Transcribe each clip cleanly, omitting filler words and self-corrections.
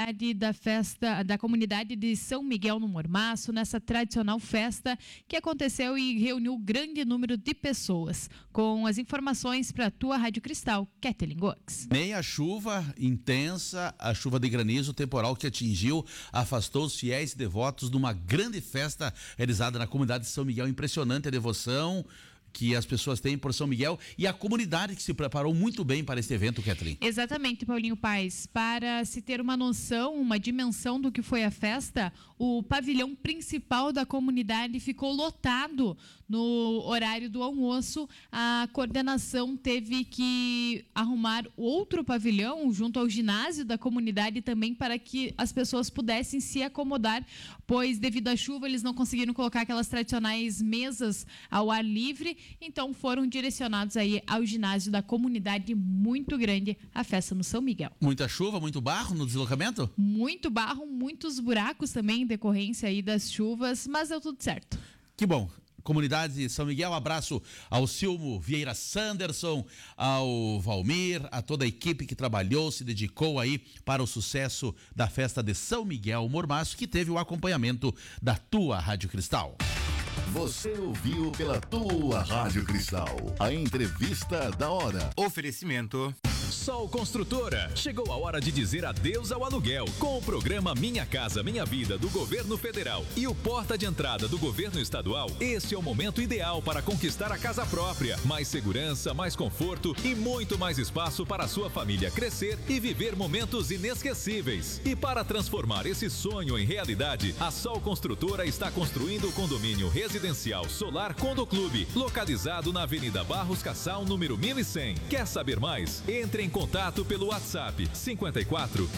comunidade da comunidade de São Miguel no Mormaço, nessa tradicional festa que aconteceu e reuniu grande número de pessoas. Com as informações para a tua Rádio Cristal, Kathleen Gox. Meia chuva intensa, a chuva de granizo temporal que atingiu, afastou os fiéis e devotos de uma grande festa realizada na comunidade de São Miguel. Impressionante a devoção que as pessoas têm por São Miguel e a comunidade que se preparou muito bem para esse evento, Kathleen. Exatamente, Paulinho Paes. Para se ter uma noção, uma dimensão do que foi a festa, o pavilhão principal da comunidade ficou lotado no horário do almoço. A coordenação teve que arrumar outro pavilhão junto ao ginásio da comunidade também para que as pessoas pudessem se acomodar, pois devido à chuva eles não conseguiram colocar aquelas tradicionais mesas ao ar livre. Então foram direcionados aí ao ginásio da comunidade, muito grande a festa no São Miguel. Muita chuva, muito barro no deslocamento? Muito barro, muitos buracos também em decorrência aí das chuvas, mas deu tudo certo. Que bom. Comunidade de São Miguel, abraço ao Silmo Vieira Sanderson, ao Valmir, a toda a equipe que trabalhou, se dedicou aí para o sucesso da festa de São Miguel Mormaço, que teve o acompanhamento da tua Rádio Cristal. Você ouviu pela tua Rádio Cristal a entrevista da hora. Oferecimento Sol Construtora. Chegou a hora de dizer adeus ao aluguel. Com o programa Minha Casa Minha Vida do Governo Federal e o Porta de Entrada do Governo Estadual, este é o momento ideal para conquistar a casa própria. Mais segurança, mais conforto e muito mais espaço para a sua família crescer e viver momentos inesquecíveis. E para transformar esse sonho em realidade, a Sol Construtora está construindo o condomínio residencial Solar Condo Clube, localizado na Avenida Barros Cassal, número 1100. Quer saber mais? Entre em contato pelo WhatsApp 54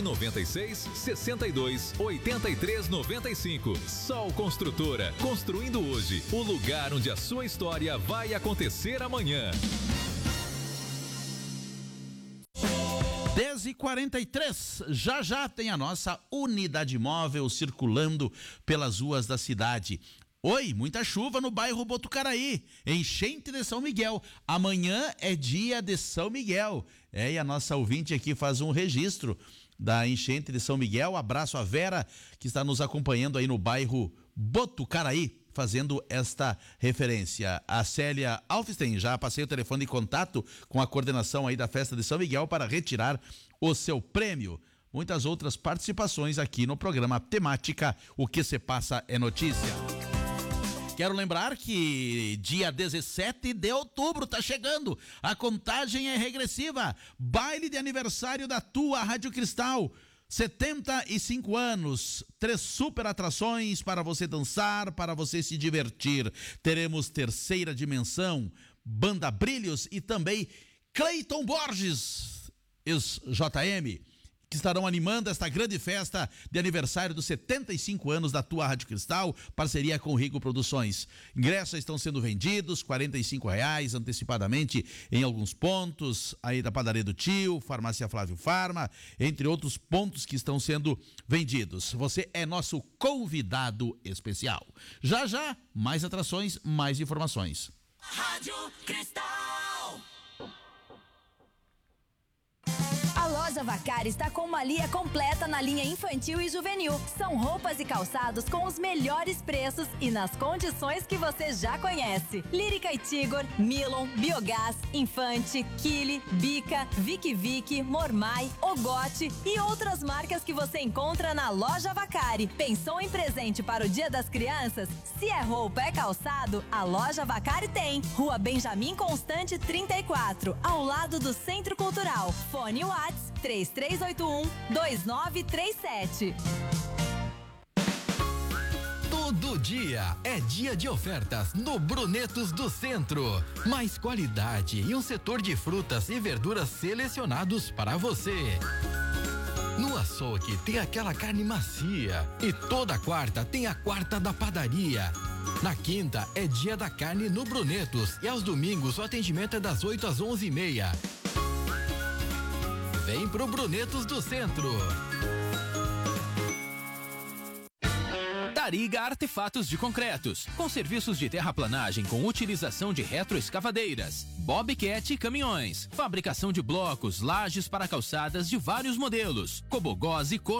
996 62 83 95. Sol Construtora, construindo hoje o lugar onde a sua história vai acontecer amanhã. 10h43, já tem a nossa unidade móvel circulando pelas ruas da cidade. Oi, muita chuva no bairro Botucaraí, enchente de São Miguel. Amanhã é dia de São Miguel. E a nossa ouvinte aqui faz um registro da enchente de São Miguel. Abraço a Vera, que está nos acompanhando aí no bairro Botucaraí, fazendo esta referência. A Célia Alfstein, já passei o telefone de contato com a coordenação aí da festa de São Miguel para retirar o seu prêmio. Muitas outras participações aqui no programa Temática O Que Se Passa é Notícia. Quero lembrar que dia 17 de outubro tá chegando. A contagem é regressiva. Baile de aniversário da tua Rádio Cristal. 75 anos, 3 super atrações para você dançar, para você se divertir. Teremos Terceira Dimensão, Banda Brilhos e também Cleiton Borges, ex-JM, que estarão animando esta grande festa de aniversário dos 75 anos da tua Rádio Cristal, parceria com Rico Produções. Ingressos estão sendo vendidos, R$45 antecipadamente em alguns pontos, aí da Padaria do Tio, Farmácia Flávio Farma, entre outros pontos que estão sendo vendidos. Você é nosso convidado especial. Já, mais atrações, mais informações. Rádio Cristal. A Loja Vacari está com uma linha completa na linha infantil e juvenil. São roupas e calçados com os melhores preços e nas condições que você já conhece. Lírica e Tigor, Milon, Biogás, Infante, Kili, Bica, Vic, Mormai, Ogote e outras marcas que você encontra na Loja Vacari. Pensou em presente para o Dia das Crianças? Se é roupa, é calçado, a Loja Vacari tem. Rua Benjamin Constante 34, ao lado do Centro Cultural. Fone WhatsApp 3381-2937. Todo dia é dia de ofertas no Brunetos do Centro. Mais qualidade e um setor de frutas e verduras selecionados para você. No açougue tem aquela carne macia e toda quarta tem a quarta da padaria. Na quinta é dia da carne no Brunetos e aos domingos o atendimento é das 8 às 11h30. Vem pro Brunetos do Centro. Tariga Artefatos de Concretos, com serviços de terraplanagem com utilização de retroescavadeiras, bobcat e caminhões, fabricação de blocos, lajes para calçadas de vários modelos, cobogós e